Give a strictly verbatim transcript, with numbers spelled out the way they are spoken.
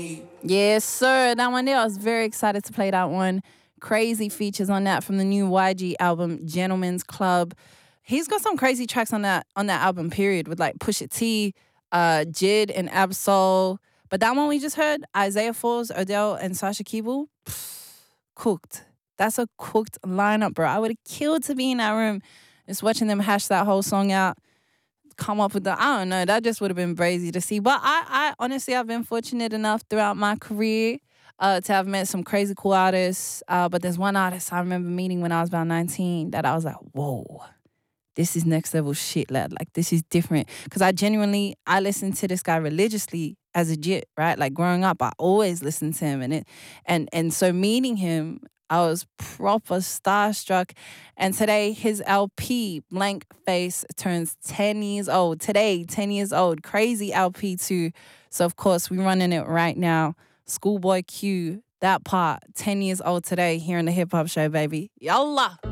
Yes, sir. That one there, I was very excited to play that one. Crazy features on that from the new Y G album, Gentleman's Club. He's got some crazy tracks on that on that album, period, with like Pusha T, uh, Jid, and Absol. But that one we just heard, Isaiah Foles, Odell, and Sasha Keeble, cooked. That's a cooked lineup, bro. I would have killed to be in that room just watching them hash that whole song out, come up with the, I don't know, that just would have been crazy to see. But I, I honestly, I've been fortunate enough throughout my career uh, to have met some crazy cool artists. Uh, but there's one artist I remember meeting when I was about nineteen that I was like, whoa, this is next level shit, lad. Like, this is different. Because I genuinely, I listened to this guy religiously as a jit, right? Like, growing up, I always listened to him. And it, and and so meeting him, I was proper starstruck. And today, his L P, Blank Face, turns ten years old. Today, ten years old. Crazy L P too. So, of course, we're running it right now. Schoolboy Q, that part, ten years old today here in the Hip Hop Show, baby. Yallah.